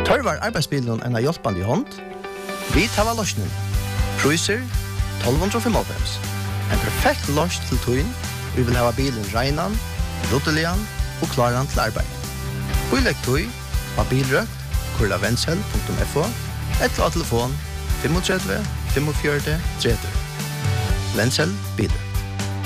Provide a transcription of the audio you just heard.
Tørvar arbeidsbilen en hjelpende hånd? Vi tar løsningen. Priser 1295. En perfekt løs til tøyen. Vi vil ha bilen regnan, ruttelian og klaran til arbeid. Bilegg tøy av bilrøk, kurlavensel.fo, eller av telefon 35 45 30. Vensel biler.